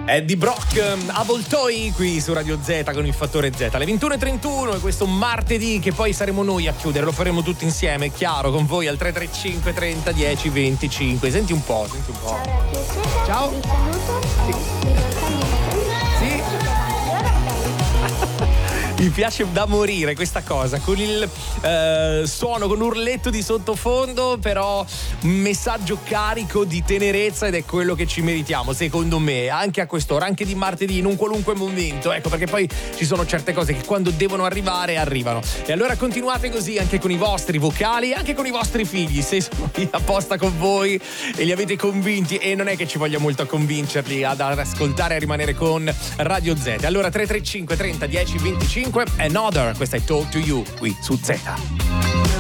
Eddie Brock, Avvoltoi qui su Radio Z con il fattore Z alle 21:31 e questo martedì che poi saremo noi a chiudere, lo faremo tutti insieme, chiaro, con voi al 335 30 10 25. Senti un po'. Ciao. Vi saluto. Sì. Mi piace da morire questa cosa, con il suono, con urletto di sottofondo, però un messaggio carico di tenerezza ed è quello che ci meritiamo, secondo me, anche a quest'ora, anche di martedì, in un qualunque momento, ecco, perché poi ci sono certe cose che quando devono arrivare, arrivano. E allora continuate così anche con i vostri vocali, anche con i vostri figli, se sono lì apposta con voi e li avete convinti, e non è che ci voglia molto a convincerli ad ascoltare e a rimanere con Radio Z. Allora 335 30 10 25, Another, questa è Talk to You qui su Z.